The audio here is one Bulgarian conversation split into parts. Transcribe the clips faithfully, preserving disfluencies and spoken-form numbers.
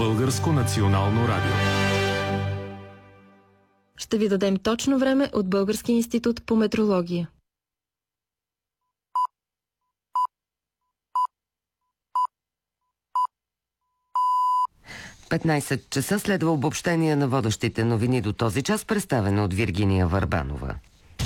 Българско национално радио. Ще ви дадем точно време от Българския институт по метрология. петнайсет часа следва обобщение на водещите новини до този час, представено от Виргиния Върбанова.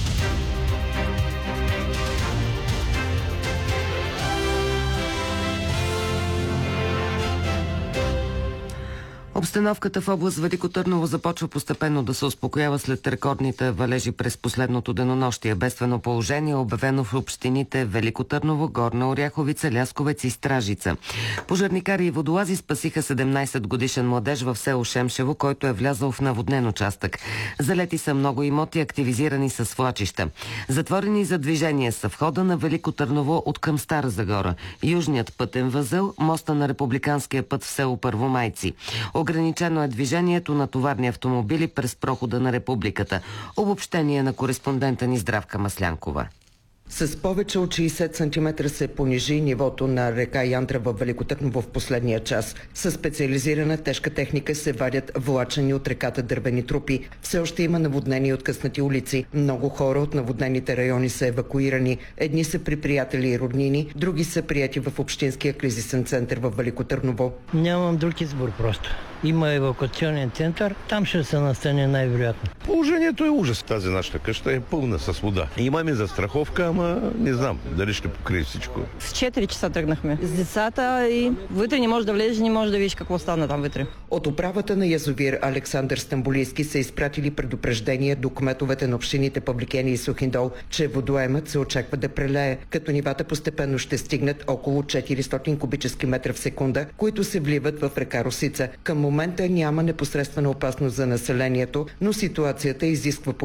Обстановката в област Велико Търново започва постепенно да се успокоява след рекордните валежи през последното денонощие. Бедствено положение е обявено в общините Велико Търново, Горна Оряховица, Лясковец и Стражица. Пожарникари и водолази спасиха седемнайсет годишен младеж в село Шемшево, който е влязъл в наводнен участък. Залети са много имоти, активизирани с свлачища. Затворени за движение са входа на Велико Търново от към Стара Загора, южният пътен възел, моста на републиканския път в село Първомайци. Ограничено е движението на товарни автомобили през прохода на републиката. Обобщение на кореспондента ни Здравка Маслянкова. С повече от шейсет сантиметра се понижи нивото на река Янтра в Велико Търново в последния час. Със специализирана тежка техника се вадят влачени от реката дървени трупи. Все още има наводнени и откъснати улици. Много хора от наводнените райони са евакуирани. Едни са при приятели и роднини, други са прияти в Общинския кризисен център в Велико Търново. Нямам друг избор просто. Има евакуационен център, там ще се настане най-вероятно. Положението е ужас. Тази нашата къща е пълна с вода. Имаме застраховка, ама не знам дали ще покрие всичко. В четири часа тръгнахме с децата и вътре не можеш да влезеш, не можеш да видиш какво стана там вътре. От управата на язовир Александър Стамболийски са изпратили предупреждение до кметовете на общините Павликени и Сухиндол, че водоемът се очаква да прелее, като нивата постепенно ще стигнат около четиристотин кубически метра в секунда, които се вливат в река Росица. Към момента няма непосредствена опасност за населението, но ситуацията изисква